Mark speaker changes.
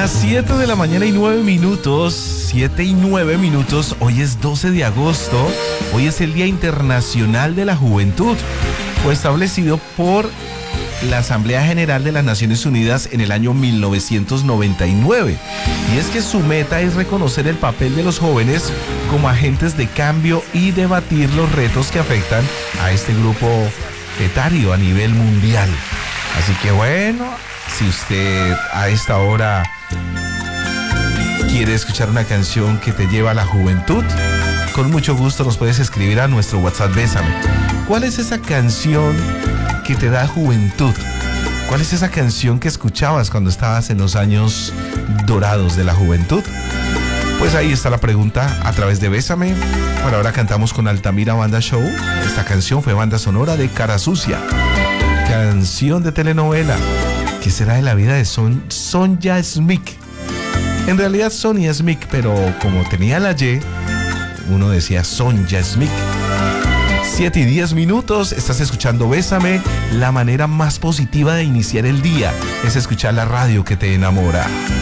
Speaker 1: Las 7 de la mañana y 9 minutos, 7 y 9 minutos, hoy es 12 de agosto, hoy es el Día Internacional de la Juventud, fue establecido por la Asamblea General de las Naciones Unidas en el año 1999. Y es que su meta es reconocer el papel de los jóvenes como agentes de cambio y debatir los retos que afectan a este grupo etario a nivel mundial. Así que bueno, si usted a esta hora quiere escuchar una canción que te lleva a la juventud, con mucho gusto nos puedes escribir a nuestro WhatsApp Bésame. ¿Cuál es esa canción que te da juventud? ¿Cuál es esa canción que escuchabas cuando estabas en los años dorados de la juventud? Pues ahí está la pregunta a través de Bésame. Bueno, ahora cantamos con Altamira Banda Show. Esta canción fue banda sonora de Cara Sucia, canción de telenovela. ¿Qué será de la vida de Sonja Smith? En realidad Sonia Smith, pero como tenía la Y, uno decía Sonja Smith. 7 y 10 minutos, estás escuchando Bésame. La manera más positiva de iniciar el día es escuchar la radio que te enamora.